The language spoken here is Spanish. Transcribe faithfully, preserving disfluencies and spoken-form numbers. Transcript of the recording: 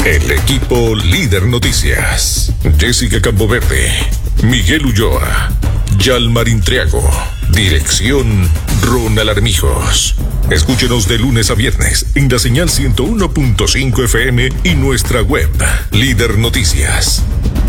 El equipo Líder Noticias. Jessica Campoverde, Miguel Ulloa, Yalmarín Triago. Dirección Ronald Armijos. Escúchenos de lunes a viernes en la señal ciento uno punto cinco F M y nuestra web Líder Noticias.